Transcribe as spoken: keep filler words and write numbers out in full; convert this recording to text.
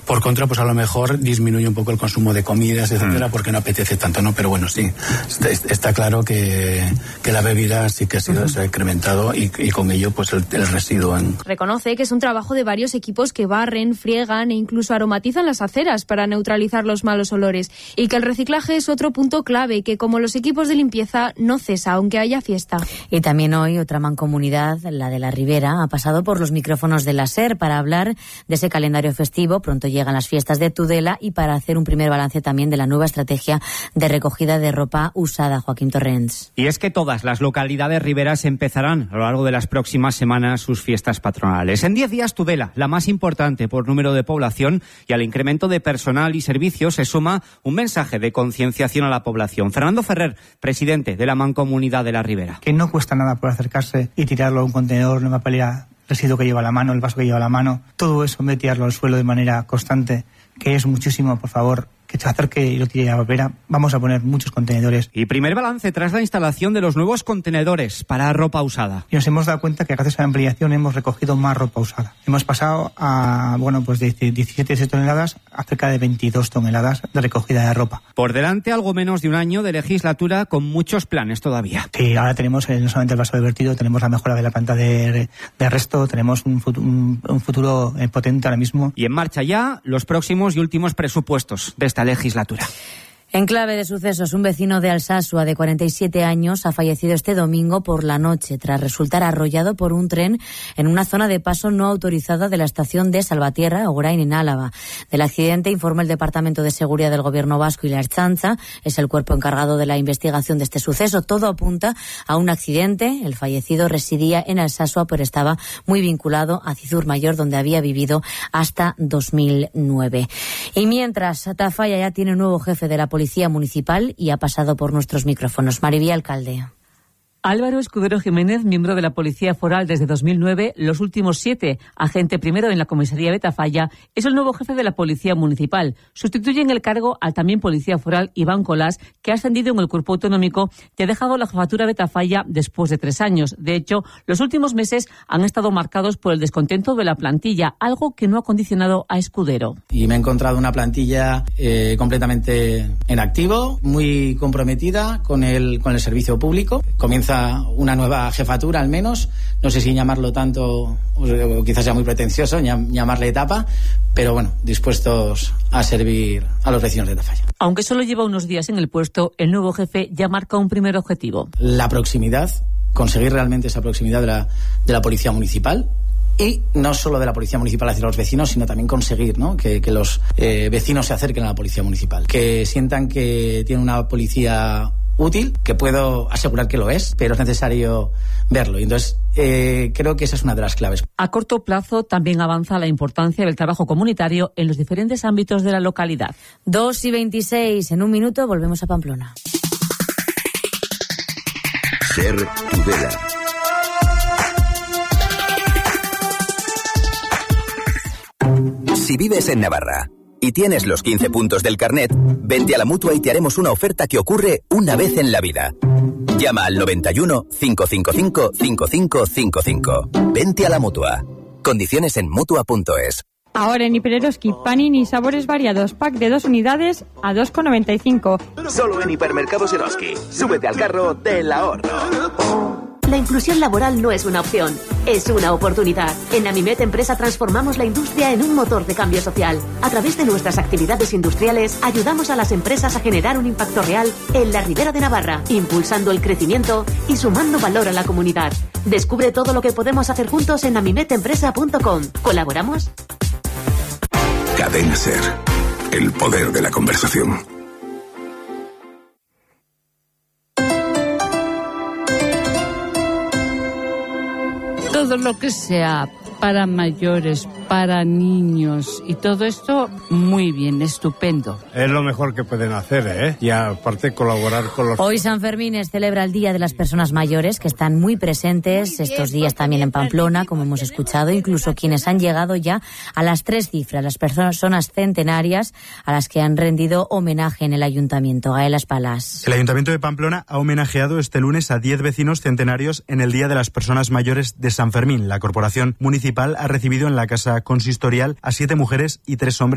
Por contra, pues a lo mejor disminuye un poco el consumo de comidas, etcétera, mm. porque no apetece tanto, ¿no? Pero bueno, sí, está, está claro que, que la bebida sí que ha sido, uh-huh. se ha incrementado y, y con ello pues el, el residuo. En... Reconoce que es un trabajo de varios equipos que barren, friegan e incluso aromatizan las aceras para neutralizar los malos olores y que el reciclaje es otro punto clave, que como los equipos de limpieza no cesa aunque haya fiesta. Y también hoy otra mancomunidad, la de la Ribera, ha pasado por los micrófonos de la SER para hablar de ese calendario festivo. Pronto llegan las fiestas de Tudela y para hacer un primer balance también de la nueva estrategia de recogida de ropa usada. Joaquín Torrents. Y es que todas las localidades riberas empezarán a lo largo de las próximas semanas sus fiestas patronales. En diez días Tudela, la más importante por número de población, y al incremento de personal y servicios se suma un mensaje de concienciación a la población. Fernando Ferrer, presidente de la Mancomunidad de la Ribera. Que no cuesta nada por acercarse y tirarlo a un contenedor, una papelera, residuo que lleva la mano, el vaso que lleva la mano, todo eso, en vez de tirarlo al suelo de manera constante, que es muchísimo, por favor, que se acerque y lo tire a la papelera. Vamos a poner muchos contenedores. Y primer balance tras la instalación de los nuevos contenedores para ropa usada. Y nos hemos dado cuenta que gracias a la ampliación hemos recogido más ropa usada. Hemos pasado a, bueno, pues de diecisiete toneladas a cerca de veintidós toneladas de recogida de ropa. Por delante algo menos de un año de legislatura con muchos planes todavía. Sí, ahora tenemos eh, no solamente el vaso de vertido, tenemos la mejora de la planta de, de resto, tenemos un futuro, un, un futuro eh, potente ahora mismo. Y en marcha ya los próximos y últimos presupuestos de esta legislatura. En clave de sucesos, un vecino de Alsasua de cuarenta y siete años ha fallecido este domingo por la noche tras resultar arrollado por un tren en una zona de paso no autorizada de la estación de Salvatierra, Ograin, en Álava. Del accidente informa el Departamento de Seguridad del Gobierno Vasco y la Ertzaintza. Es el cuerpo encargado de la investigación de este suceso. Todo apunta a un accidente. El fallecido residía en Alsasua, pero estaba muy vinculado a Cizur Mayor, donde había vivido hasta dos mil nueve. Y mientras, Tafalla ya tiene un nuevo jefe de la Policía Municipal y ha pasado por nuestros micrófonos. Maribí, alcalde. Álvaro Escudero Jiménez, miembro de la Policía Foral desde dos mil nueve, los últimos siete, agente primero en la comisaría de Tafalla, es el nuevo jefe de la Policía Municipal. Sustituye en el cargo al también Policía Foral Iván Colás, que ha ascendido en el cuerpo autonómico y ha dejado la jefatura de Tafalla después de tres años. De hecho, los últimos meses han estado marcados por el descontento de la plantilla, algo que no ha condicionado a Escudero. Y me he encontrado una plantilla eh, completamente en activo, muy comprometida con el, con el servicio público. Comienza una nueva jefatura al menos, no sé si llamarlo tanto o quizás sea muy pretencioso llamarle etapa, pero bueno, dispuestos a servir a los vecinos de Tafalla. Aunque solo lleva unos días en el puesto, el nuevo jefe ya marca un primer objetivo. La proximidad, conseguir realmente esa proximidad de la, de la policía municipal. Y no solo de la policía municipal hacia los vecinos, sino también conseguir, ¿no?, que, que los eh, vecinos se acerquen a la policía municipal, que sientan que tienen una policía útil, que puedo asegurar que lo es, pero es necesario verlo. Y entonces eh, creo que esa es una de las claves. A corto plazo también avanza la importancia del trabajo comunitario en los diferentes ámbitos de la localidad. dos y veintiséis, en un minuto volvemos a Pamplona. Ser Tudela. Si vives en Navarra y tienes los quince puntos del carnet, vente a la Mutua y te haremos una oferta que ocurre una vez en la vida. Llama al noventa y uno, cinco cinco cinco, cinco cinco cinco cinco. Vente a la Mutua. Condiciones en Mutua punto es. Ahora en Hipereroski, Panini sabores variados, pack de dos unidades a dos con noventa y cinco. Solo en Hipermercados Eroski. Súbete al carro del ahorro. La inclusión laboral no es una opción, es una oportunidad. En Amimet Empresa transformamos la industria en un motor de cambio social. A través de nuestras actividades industriales, ayudamos a las empresas a generar un impacto real en la Ribera de Navarra, impulsando el crecimiento y sumando valor a la comunidad. Descubre todo lo que podemos hacer juntos en amimet empresa punto com. ¿Colaboramos? Cadena Ser, el poder de la conversación. Todo lo que sea para mayores, para niños y todo esto, muy bien, estupendo. Es lo mejor que pueden hacer, ¿eh? Y aparte colaborar con los... Hoy San Fermín celebra el Día de las Personas Mayores, que están muy presentes estos días también en Pamplona, como hemos escuchado, incluso quienes han llegado ya a las tres cifras, las personas centenarias a las que han rendido homenaje en el Ayuntamiento. Gaelas Palas. El Ayuntamiento de Pamplona ha homenajeado este lunes a diez vecinos centenarios en el Día de las Personas Mayores de San Fermín. La Corporación Municipal ha recibido en la Casa Consistorial a siete mujeres y tres hombres